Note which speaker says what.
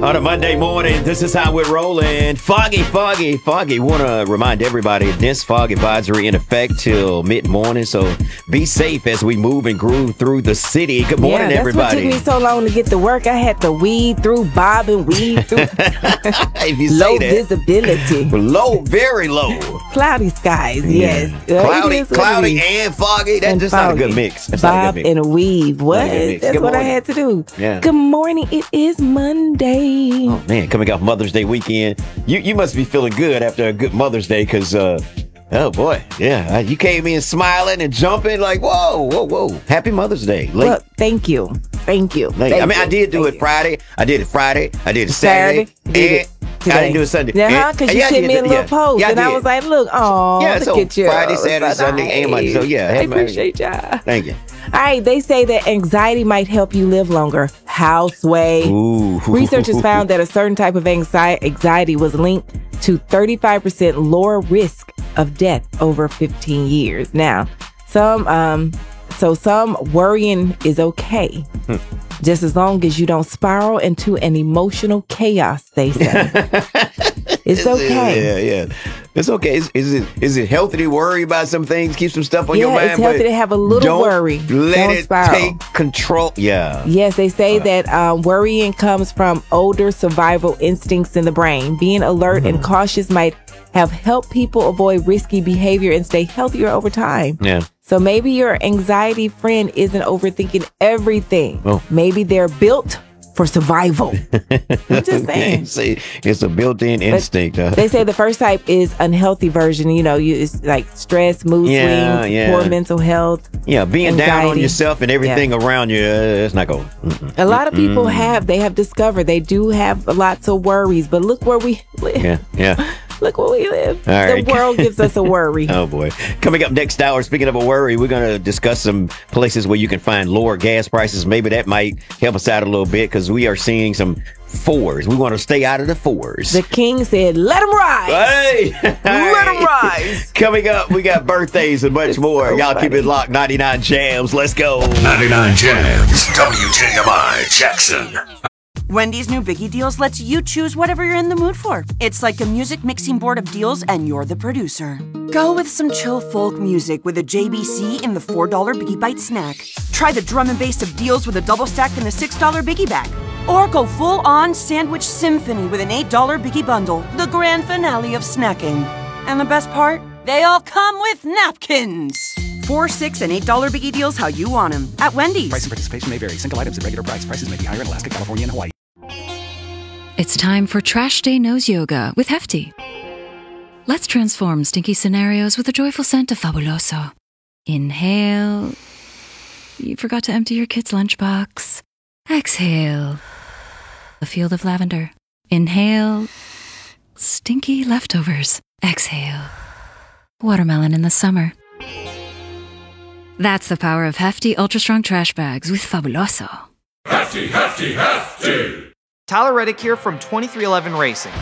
Speaker 1: On a Monday morning, this is how we're rolling. Foggy. Want to remind everybody, dense fog advisory in effect till mid-morning, so be safe as we move and groove through the city. Good morning, everybody.
Speaker 2: That's what took me so long to get to work. I had to weed through, bob and weed through.
Speaker 1: If you
Speaker 2: low
Speaker 1: say that.
Speaker 2: Visibility.
Speaker 1: Low, very low.
Speaker 2: Cloudy skies, yes.
Speaker 1: Cloudy and foggy. That's just not a good mix. That's
Speaker 2: bob and weave. What? That's what I had to do.
Speaker 1: Yeah.
Speaker 2: Good morning. It is Monday.
Speaker 1: Oh, man, coming off Mother's Day weekend. You must be feeling good after a good Mother's Day because, oh, boy. Yeah, you came in smiling and jumping like, whoa. Happy Mother's Day. Late.
Speaker 2: Well, thank you.
Speaker 1: I did do it Friday. I did it Friday. I did it Saturday.
Speaker 2: Today.
Speaker 1: I didn't do it Sunday.
Speaker 2: Yeah, because you sent me a little post, and I was like, look, look at you.
Speaker 1: Friday, Saturday, Sunday, and Monday. So, yeah.
Speaker 2: I appreciate y'all.
Speaker 1: Thank you.
Speaker 2: All right, they say that anxiety might help you live longer. How, Sway?
Speaker 1: Ooh.
Speaker 2: Researchers found that a certain type of anxiety was linked to 35% lower risk of death over 15 years. Now, some worrying is okay. Just as long as you don't spiral into an emotional chaos, they say. It's okay.
Speaker 1: Yeah. It's okay. Is it healthy to worry about some things? Keep some stuff on your mind.
Speaker 2: Yeah, it's healthy to have a little worry.
Speaker 1: Let it
Speaker 2: spiral.
Speaker 1: take control. Yeah.
Speaker 2: Yes, they say that worrying comes from older survival instincts in the brain. Being alert and cautious might have helped people avoid risky behavior and stay healthier over time.
Speaker 1: Yeah.
Speaker 2: So maybe your anxiety friend isn't overthinking everything.
Speaker 1: Oh.
Speaker 2: Maybe they're built for survival. I'm just saying.
Speaker 1: See, it's a built-in instinct.
Speaker 2: They say the first type is unhealthy version. It's like stress, mood swings, poor mental health.
Speaker 1: Yeah, being
Speaker 2: anxiety.
Speaker 1: down on yourself and everything around you, it's not going.
Speaker 2: A lot of people have discovered they do have lots of worries, but look where we live.
Speaker 1: Yeah.
Speaker 2: Look where we live.
Speaker 1: All right.
Speaker 2: The world gives us a worry.
Speaker 1: Oh, boy. Coming up next hour, speaking of a worry, we're going to discuss some places where you can find lower gas prices. Maybe that might help us out a little bit because we are seeing some fours. We want to stay out of the fours.
Speaker 2: The king said, let them rise.
Speaker 1: Hey!
Speaker 2: Let them rise.
Speaker 1: Coming up, we got birthdays and much more. So y'all keep it locked. 99 Jams. Let's go.
Speaker 3: 99 Jams. WJMI Jackson.
Speaker 4: Wendy's new Biggie Deals lets you choose whatever you're in the mood for. It's like a music mixing board of deals, and you're the producer. Go with some chill folk music with a JBC in the $4 Biggie Bite snack. Try the drum and bass of deals with a double stack in the $6 Biggie Bag. Or go full-on sandwich symphony with an $8 Biggie Bundle, the grand finale of snacking. And the best part? They all come with napkins. $4, $6, and $8 Biggie Deals how you want them at Wendy's.
Speaker 5: Price and participation may vary. Single items at regular price. Prices may be higher in Alaska, California, and Hawaii.
Speaker 6: It's time for Trash Day Nose Yoga with Hefty. Let's transform stinky scenarios with a joyful scent of Fabuloso. Inhale. You forgot to empty your kid's lunchbox. Exhale. A field of lavender. Inhale. Stinky leftovers. Exhale. Watermelon in the summer. That's the power of Hefty Ultra Strong Trash Bags with Fabuloso.
Speaker 3: Hefty.
Speaker 7: Tyler Reddick here from 2311 Racing.